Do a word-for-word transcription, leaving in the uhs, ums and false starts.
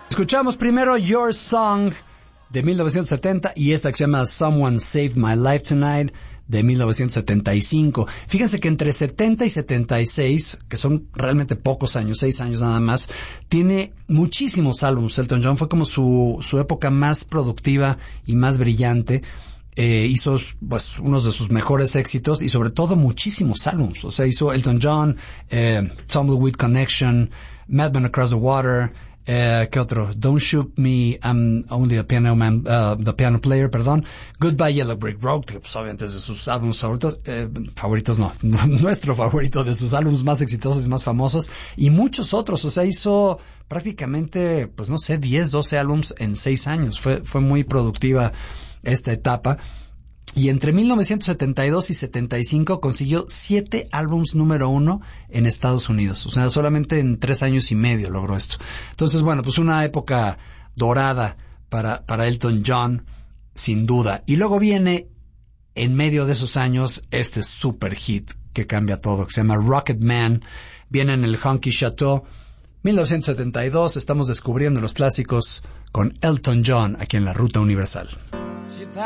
Escuchamos primero Your Song de mil novecientos setenta y esta que se llama Someone Saved My Life Tonight de mil novecientos setenta y cinco. Fíjense que entre setenta y setenta y seis, que son realmente pocos años, seis años nada más, tiene muchísimos álbumes. Elton John fue como su, su época más productiva y más brillante. Eh, hizo pues unos de sus mejores éxitos y sobre todo muchísimos álbumes. O sea, hizo Elton John, eh, Tumbleweed Connection, Madman Across the Water, eh, ¿qué otro? Don't Shoot Me, I'm Only a Piano Man, uh, the Piano Player, perdón. Goodbye Yellow Brick Road, que pues obviamente es de sus álbumes favoritos, eh, favoritos no, nuestro favorito, de sus álbumes más exitosos y más famosos, y muchos otros. O sea, hizo prácticamente, pues no sé, diez, doce álbumes en seis años. Fue, fue muy productiva esta etapa. Y entre mil novecientos setenta y dos y setenta y cinco consiguió siete álbumes número uno en Estados Unidos. O sea, solamente en tres años y medio logró esto. Entonces, bueno, pues una época dorada para, para Elton John, sin duda. Y luego viene, en medio de esos años, este super hit que cambia todo, que se llama Rocket Man. Viene en el Honky Chateau. mil novecientos setenta y dos, estamos descubriendo los clásicos con Elton John aquí en la Ruta Universal.